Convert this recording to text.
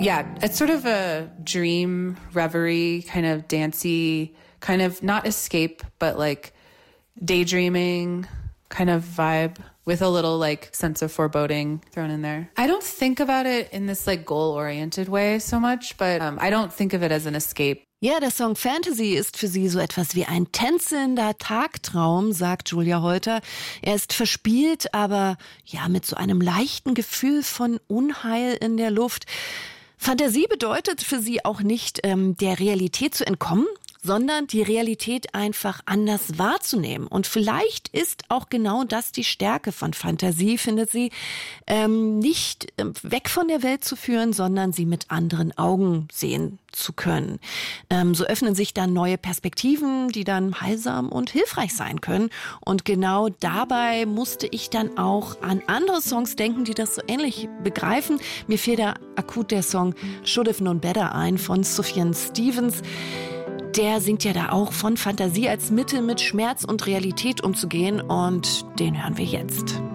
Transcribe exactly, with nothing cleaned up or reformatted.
Yeah, it's sort of a dream, reverie, kind of dancey, kind of not escape, but like daydreaming kind of vibe with a little like sense of foreboding thrown in there. I don't think about it in this like goal-oriented way so much, but um, I don't think of it as an escape. Ja, der Song Fantasy ist für sie so etwas wie ein tänzelnder Tagtraum, sagt Julia Holter. Er ist verspielt, aber ja, mit so einem leichten Gefühl von Unheil in der Luft. Fantasie bedeutet für sie auch nicht, ähm, der Realität zu entkommen, sondern die Realität einfach anders wahrzunehmen. Und vielleicht ist auch genau das die Stärke von Fantasie, findet sie, ähm, nicht ähm, weg von der Welt zu führen, sondern sie mit anderen Augen sehen zu können. Ähm, so öffnen sich dann neue Perspektiven, die dann heilsam und hilfreich sein können. Und genau dabei musste ich dann auch an andere Songs denken, die das so ähnlich begreifen. Mir fiel da akut der Song Should Have Known Better ein von Sufjan Stevens. Der singt ja da auch von Fantasie als Mittel mit Schmerz und Realität umzugehen und den hören wir jetzt.